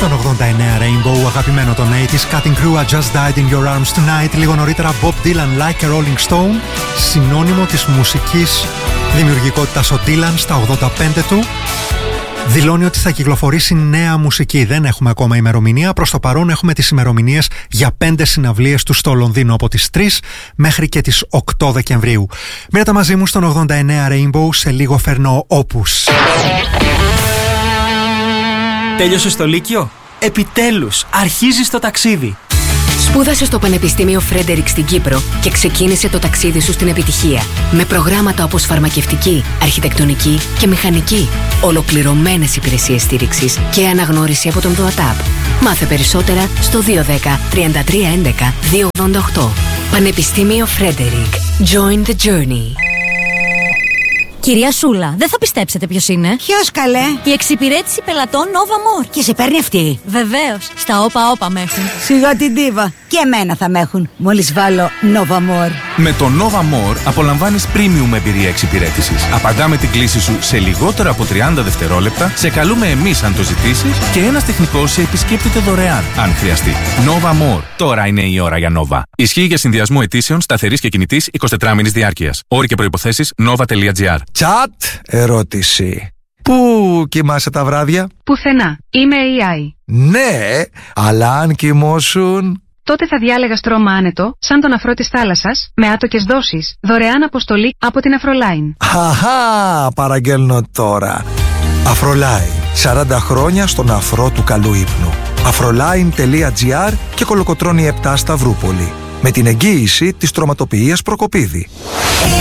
Στον 89 Rainbow, αγαπημένο των 80's, Cutting Crew, I Just Died in Your Arms Tonight. Λίγο νωρίτερα Bob Dylan, Like a Rolling Stone, συνώνυμο της μουσικής δημιουργικότητας ο Dylan στα 85 του. Δηλώνει ότι θα κυκλοφορήσει νέα μουσική. Δεν έχουμε ακόμα ημερομηνία. Προς το παρόν έχουμε τις ημερομηνίες για 5 συναυλίες του στο Λονδίνο από τις 3 μέχρι και τις 8 Δεκεμβρίου. Μείνετε μαζί μου στον 89 Rainbow. Σε λίγο φέρνω Opus. Τέλειωσες το Λύκειο? Επιτέλους, αρχίζεις το ταξίδι. Σπούδασε στο Πανεπιστήμιο Φρέντερικ στην Κύπρο και ξεκίνησε το ταξίδι σου στην επιτυχία. Με προγράμματα όπως φαρμακευτική, αρχιτεκτονική και μηχανική. Ολοκληρωμένες υπηρεσίες στήριξης και αναγνώριση από τον ΔΟΑΤΑΠ. Μάθε περισσότερα στο 210 33 11 288. Πανεπιστήμιο Φρέντερικ. Join the journey. Κυρία Σούλα, δεν θα πιστέψετε ποιος είναι. Ποιος καλέ? Η εξυπηρέτηση πελατών Nova More. Και σε παίρνει αυτή? Βεβαίως, στα όπα με έχουν. Σιγά την ντίβα. Και εμένα θα με έχουν, μόλις βάλω Nova More. Με το Nova More απολαμβάνεις premium εμπειρία εξυπηρέτησης. Απαντάμε την κλήση σου σε λιγότερο από 30 δευτερόλεπτα, σε καλούμε εμείς αν το ζητήσεις και ένας τεχνικός σε επισκέπτεται δωρεάν, αν χρειαστεί. Nova More. Τώρα είναι η ώρα για Nova. Ισχύει για συνδυασμό αιτήσεων σταθερής και κινητής 24 μήνης διάρκειας. Όροι και προϋποθέσεις nova.gr. Τσατ, ερώτηση. Πού κοιμάσαι τα βράδια? Πουθενά. Είμαι AI. Ναι, αλλά αν κοιμώσουν... Τότε θα διάλεγα στρώμα άνετο, σαν τον αφρό της θάλασσας, με άτοκες δόσεις, δωρεάν αποστολή από την Αφρολάιν. Χαχά, παραγγέλνω τώρα. Αφρολάιν, 40 χρόνια στον αφρό του καλού ύπνου. Afroline.gr και Κολοκοτρώνη 7 Σταυρούπολη. Με την εγγύηση της τροματοποιίας Προκοπίδη.